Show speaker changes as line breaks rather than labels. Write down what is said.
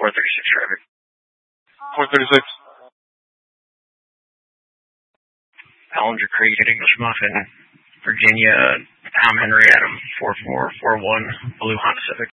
436 traffic.
436.
Ballinger Creek at English Muffin, Virginia, Tom Henry Adam 4441, Blue Honda Civic.